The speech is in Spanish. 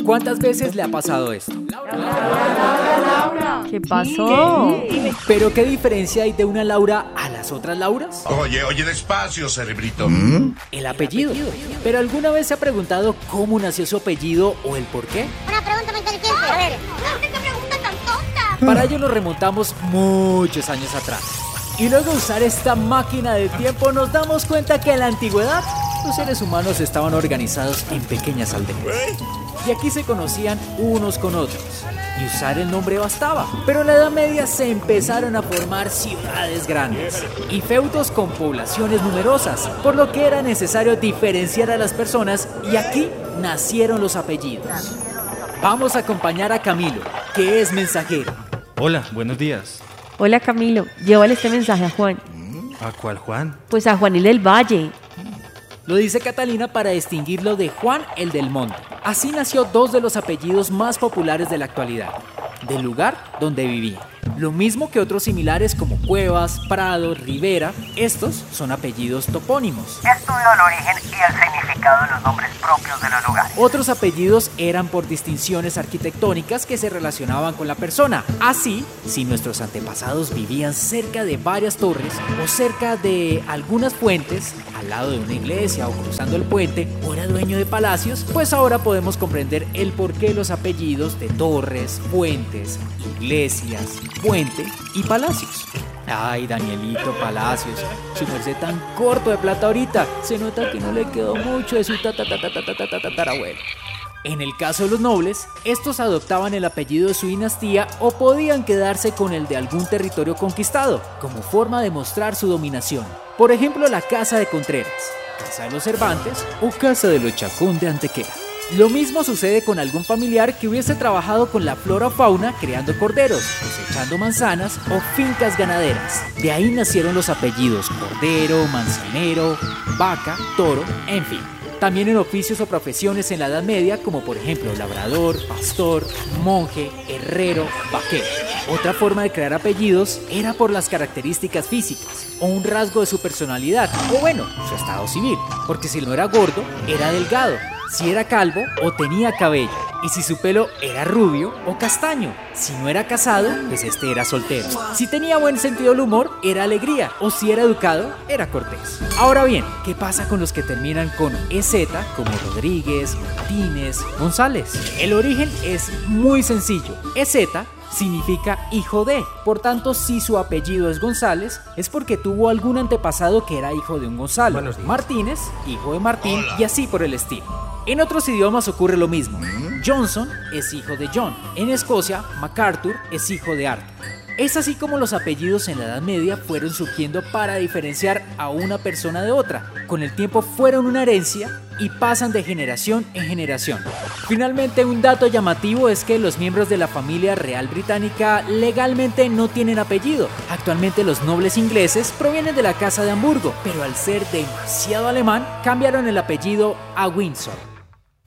¿Cuántas veces le ha pasado esto? ¿Qué pasó? ¿Pero qué diferencia hay de una Laura a las otras Lauras? Oye, despacio, cerebrito. El apellido. ¿Pero alguna vez se ha preguntado cómo nació su apellido o el por qué? Una pregunta muy inteligente. A ver, ¿qué pregunta tan tonta? Para ello nos remontamos muchos años atrás. Y luego de usar esta máquina del tiempo nos damos cuenta que en la antigüedad los seres humanos estaban organizados en pequeñas aldeas. Y aquí se conocían unos con otros. Y usar el nombre bastaba. Pero en la Edad Media se empezaron a formar ciudades grandes y feudos con poblaciones numerosas, por lo que era necesario diferenciar a las personas y aquí nacieron los apellidos. Vamos a acompañar a Camilo, que es mensajero. Hola, buenos días. Hola Camilo, llévale este mensaje a Juan. ¿A cuál Juan? Pues a Juan el del Valle. Lo dice Catalina para distinguirlo de Juan el del Monte. Así nació dos de los apellidos más populares de la actualidad, del lugar donde vivían. Lo mismo que otros similares como Cuevas, Prado, Rivera. Estos son apellidos topónimos. Estudió el origen y el significado de los nombres propios de los lugares. Otros apellidos eran por distinciones arquitectónicas que se relacionaban con la persona. Así, si nuestros antepasados vivían cerca de varias torres o cerca de algunas fuentes, al lado de una iglesia o cruzando el puente, o era dueño de palacios, pues ahora podemos comprender el porqué los apellidos de torres, fuentes, iglesias, puente y palacios. Ay, Danielito Palacios, su merced tan corto de plata ahorita, se nota que no le quedó mucho de su tatarabuelo. En el caso de los nobles, estos adoptaban el apellido de su dinastía o podían quedarse con el de algún territorio conquistado, como forma de mostrar su dominación. Por ejemplo, la Casa de Contreras, Casa de los Cervantes o Casa de los Chacón de Antequera. Lo mismo sucede con algún familiar que hubiese trabajado con la flora o fauna creando corderos, cosechando manzanas o fincas ganaderas. De ahí nacieron los apellidos Cordero, Manzanero, Vaca, Toro, en fin. También en oficios o profesiones en la Edad Media, como por ejemplo labrador, pastor, monje, herrero, vaquero. Otra forma de crear apellidos era por las características físicas o un rasgo de su personalidad, o bueno, su estado civil, porque si no era gordo, era delgado, si era calvo o tenía cabello, y si su pelo era rubio o castaño. Si no era casado, pues este era soltero. Si tenía buen sentido del humor, era alegría, o si era educado, era cortés. Ahora bien, ¿qué pasa con los que terminan con EZ, como Rodríguez, Martínez, González? El origen es muy sencillo. EZ significa hijo de. Por tanto, si su apellido es González, es porque tuvo algún antepasado que era hijo de un Gonzalo. Martínez, hijo de Martín, y así por el estilo. En otros idiomas ocurre lo mismo. Johnson es hijo de John. En Escocia, MacArthur es hijo de Arthur. Es así como los apellidos en la Edad Media fueron surgiendo para diferenciar a una persona de otra. Con el tiempo fueron una herencia y pasan de generación en generación. Finalmente, un dato llamativo es que los miembros de la familia real británica legalmente no tienen apellido. Actualmente los nobles ingleses provienen de la Casa de Hamburgo, pero al ser demasiado alemán, cambiaron el apellido a Windsor.